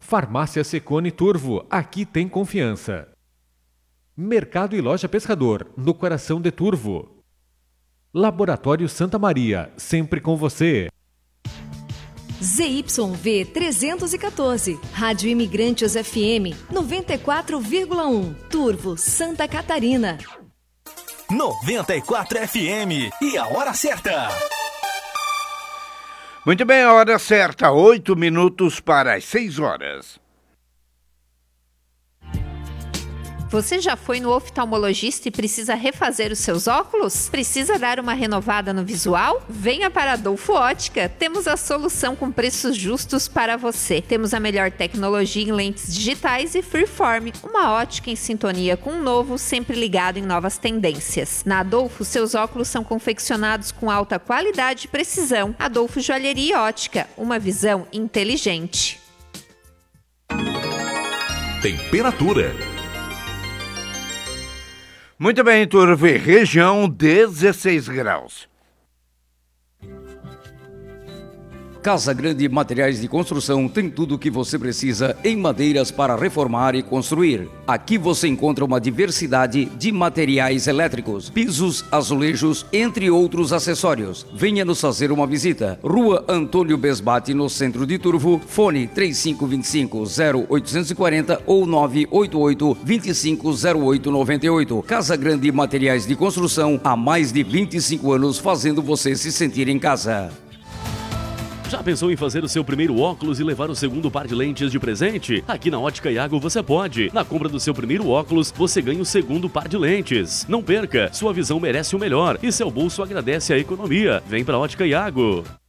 Farmácia Secone Turvo, aqui tem confiança. Mercado e Loja Pescador, no coração de Turvo. Laboratório Santa Maria, sempre com você. ZYV 314, Rádio Imigrantes FM 94,1, Turvo, Santa Catarina. 94 FM e a hora certa. Muito bem, a hora certa, 8 minutos para as 6 horas. Você já foi no oftalmologista e precisa refazer os seus óculos? Precisa dar uma renovada no visual? Venha para a Adolfo Ótica. Temos a solução com preços justos para você. Temos a melhor tecnologia em lentes digitais e Freeform, uma ótica em sintonia com o novo, sempre ligado em novas tendências. Na Adolfo, seus óculos são confeccionados com alta qualidade e precisão. Adolfo Joalheria e Ótica, uma visão inteligente. Temperatura. Muito bem, Turvo, região 16 graus. Casa Grande Materiais de Construção tem tudo o que você precisa em madeiras para reformar e construir. Aqui você encontra uma diversidade de materiais elétricos, pisos, azulejos, entre outros acessórios. Venha nos fazer uma visita. Rua Antônio Besbate, no centro de Turvo. Fone 3525-0840 ou 988-250898. Casa Grande Materiais de Construção, há mais de 25 anos fazendo você se sentir em casa. Já pensou em fazer o seu primeiro óculos e levar o segundo par de lentes de presente? Aqui na Ótica Iago você pode. Na compra do seu primeiro óculos, você ganha o segundo par de lentes. Não perca, sua visão merece o melhor e seu bolso agradece a economia. Vem pra Ótica Iago.